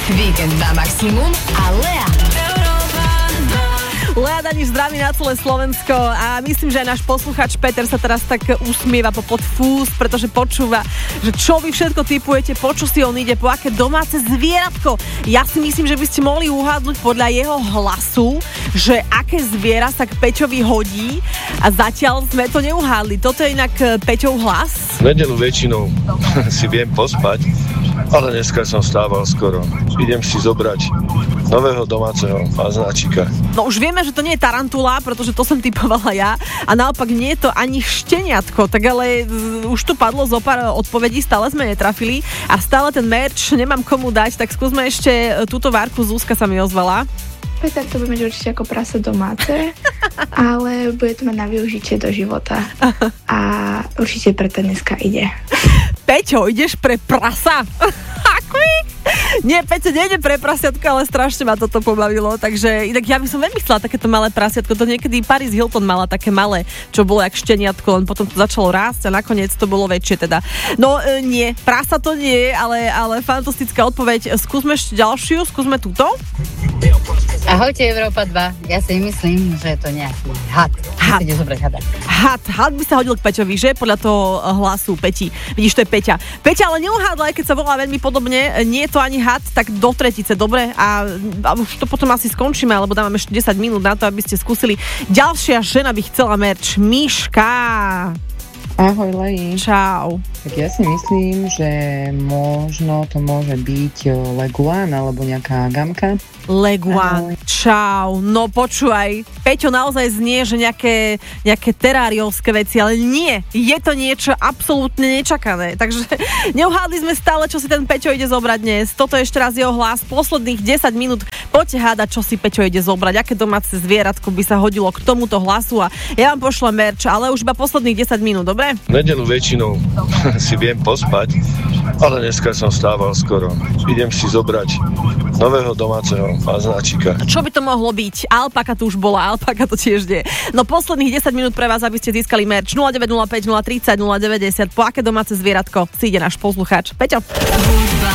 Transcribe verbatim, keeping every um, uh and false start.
Víkend na maximum a Lea. Lea Daniš zdraví na celé Slovensko a myslím, že aj náš posluchač Peter sa teraz tak usmieva popod fús, pretože počúva, že čo vy všetko typujete, po čo si on ide, po aké domáce zvieratko. Ja si myslím, že by ste mohli uhádnuť podľa jeho hlasu, že aké zviera sa k Peťovi hodí a zatiaľ sme to neuhádli. Toto je inak Peťov hlas. V nedeľu väčšinou si viem pospať, ale dneska som stával skoro. Idem si zobrať nového domáceho maznáčika. No už vieme, že to nie je tarantula, pretože to som typovala ja a naopak nie je to ani šteniatko, tak ale už tu padlo zo pár odpovedí, stále sme netrafili a stále ten merch nemám komu dať, tak skúsme ešte túto Várku, Zuzka sa mi ozvala. Tak to bude mať určite ako prasa domáce, ale bude to mať na využitie do života a určite preto dneska ide. Peťo, ideš pre prasa? Nie, Peťo, nejde pre prasiatko, ale strašne ma toto pobavilo, takže inak ja by som veľmi chcela takéto malé prasiatko, to niekedy Paris Hilton mala také malé, čo bolo jak šteniatko, len potom to začalo rásť a nakoniec to bolo väčšie teda. No e, nie, prasa to nie je, ale, ale fantastická odpoveď. Skúsme ešte ďalšiu, skúsme túto. Ahojte Európa dva, ja si myslím, že je to nejaký had. Had. Musíte zobrať hada. Had, had by sa hodil k Peťovi, že? Podľa toho hlasu Peti. Vidíš, to je Peťa. Peťa ale neuhádla, aj keď sa volá veľmi podobne, nie je to ani had, tak do tretice, dobre? A, a už to potom asi skončíme, alebo dávam ešte desať minút na to, aby ste skúsili. Ďalšia žena by chcela merch. Miška. Ahoj, Leji. Čau. Tak ja si myslím, že možno to môže byť Leguán alebo nejaká gamka. Leguán. Čau. No počúvaj, Peťo naozaj znie, že nejaké, nejaké teráriovské veci, ale nie. Je to niečo absolútne nečakané. Takže neuhádli sme stále, čo si ten Peťo ide zobrať dnes. Toto je ešte raz jeho hlas. Posledných desať minút poďte hádať, čo si Peťo ide zobrať. Aké domáce zvieratko by sa hodilo k tomuto hlasu a ja vám pošlem merch, ale už iba posledných desať minút, dobre? V nedeľu väčšinou si viem pospať, ale dneska som stával skoro. Idem si zobrať nového domáceho maznáčika. Čo by to mohlo byť? Alpaka tu už bola, alpaka to tiež nie. No posledných desať minút pre vás, aby ste získali merch. nula deväť nula päť, nula tridsať, nula deväťdesiat. Po aké domáce zvieratko si ide náš poslucháč? Peťo.